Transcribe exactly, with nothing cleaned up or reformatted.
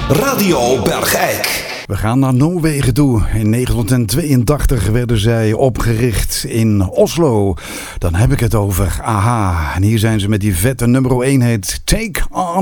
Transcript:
Radio Bergijk. We gaan naar Noorwegen toe. In negentien tweeëntachtig werden zij opgericht in Oslo. Dan heb ik het over A H A. En hier zijn ze met die vette nummer één heet Take On